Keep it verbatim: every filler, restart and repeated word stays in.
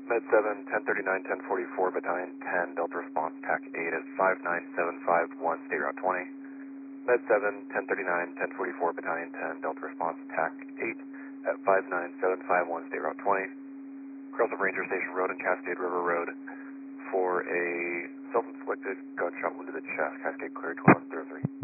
Med seven, ten thirty-nine, ten forty-four, Battalion ten, Delta Response, T A C eight at five nine seven five one, State Route twenty. Med seven, ten thirty-nine, ten forty-four, Battalion ten, Delta Response, T A C eight at five nine seven five one, State Route twenty. Cross up Ranger Station Road and Cascade River Road for a self-inflicted gunshot wound to the chest. Cascade clear, twelve zero three.